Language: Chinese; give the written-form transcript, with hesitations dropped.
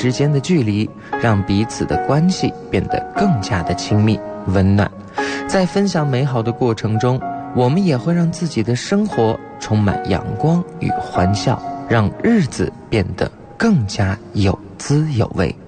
之间的距离，让彼此的关系变得更加的亲密温暖。在分享美好的过程中，我们也会让自己的生活充满阳光与欢笑，让日子变得更加有滋有味。